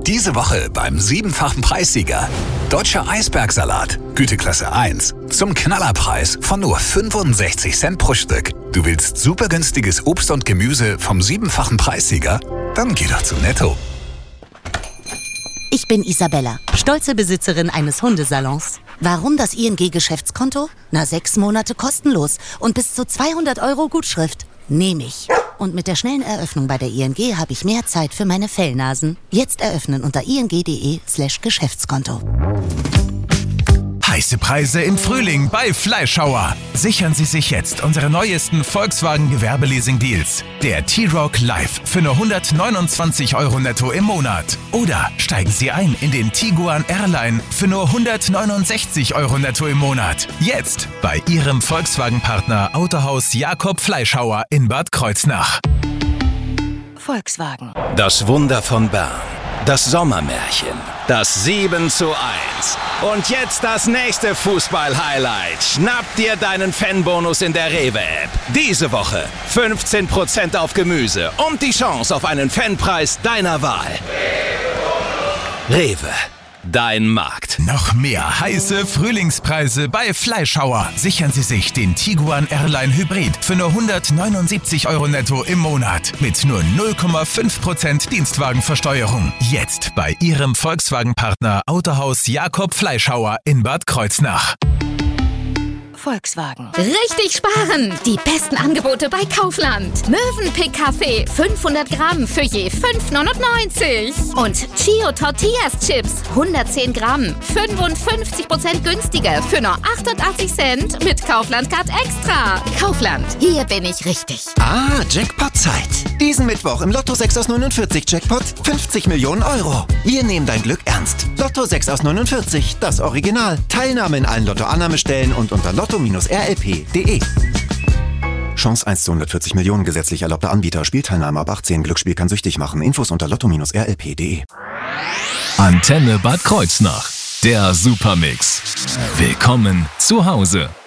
Diese Woche beim 7-fachen Preissieger. Deutscher Eisbergsalat, Güteklasse 1. Zum Knallerpreis von nur 65 Cent pro Stück. Du willst super günstiges Obst und Gemüse vom 7-fachen Preissieger? Dann geh doch zu Netto. Ich bin Isabella, stolze Besitzerin eines Hundesalons. Warum das ING-Geschäftskonto? 6 Monate kostenlos und bis zu 200 € Gutschrift. Nehme ich. Und mit der schnellen Eröffnung bei der ING habe ich mehr Zeit für meine Fellnasen. Jetzt eröffnen unter ing.de/Geschäftskonto. Heiße Preise im Frühling bei Fleischhauer. Sichern Sie sich jetzt unsere neuesten Volkswagen Gewerbeleasing-Deals. Der T-Roc Live für nur 129 € netto im Monat. Oder steigen Sie ein in den Tiguan Airline für nur 169 € netto im Monat. Jetzt bei Ihrem Volkswagen-Partner Autohaus Jakob Fleischhauer in Bad Kreuznach. Volkswagen. Das Wunder von Bern. Das Sommermärchen. Das 7:1. Und jetzt das nächste Fußball-Highlight. Schnapp dir deinen Fanbonus in der Rewe-App. Diese Woche 15% auf Gemüse und die Chance auf einen Fanpreis deiner Wahl. Rewe. Dein Markt. Noch mehr heiße Frühlingspreise bei Fleischhauer. Sichern Sie sich den Tiguan Airline Hybrid für nur 179 € netto im Monat. Mit nur 0,5% Dienstwagenversteuerung. Jetzt bei Ihrem Volkswagen-Partner Autohaus Jakob Fleischhauer in Bad Kreuznach. Volkswagen. Richtig sparen! Die besten Angebote bei Kaufland. Mövenpick Kaffee 500 Gramm für je 5,99. Und Chio Tortillas Chips 110 Gramm 55% günstiger für nur 88 Cent mit Kaufland Card Extra. Kaufland, hier bin ich richtig. Jackpot-Zeit. Diesen Mittwoch im Lotto 6 aus 49 Jackpot 50 Millionen €. Wir nehmen dein Glück ernst. Lotto 6 aus 49, das Original. Teilnahme in allen Lotto-Annahmestellen und unter lotto-rlp.de. Chance 1 zu 140 Millionen, gesetzlich erlaubter Anbieter. Spielteilnahme ab 18. Glücksspiel kann süchtig machen. Infos unter lotto-rlp.de. Antenne Bad Kreuznach. Der Supermix. Willkommen zu Hause.